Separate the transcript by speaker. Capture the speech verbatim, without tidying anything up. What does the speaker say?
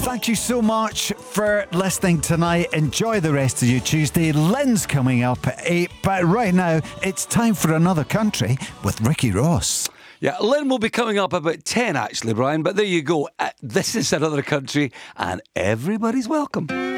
Speaker 1: Thank you so much for listening tonight. Enjoy the rest of your Tuesday. Lynn's coming up at eight, but right now it's time for Another Country with Ricky Ross.
Speaker 2: Yeah, Lynn will be coming up about ten actually, Brian, but there you go. Uh, this is Another Country and everybody's welcome.